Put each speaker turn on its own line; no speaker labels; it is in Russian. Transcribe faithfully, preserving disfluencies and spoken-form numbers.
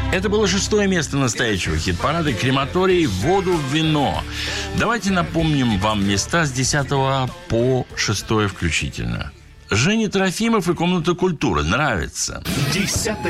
Это было шестое место настоящего хит-парада «Крематорий. Воду в вино». Давайте напомним вам места с десятого по шестое включительно. Женя Трофимов и «Комната культуры». Нравится.
Десятое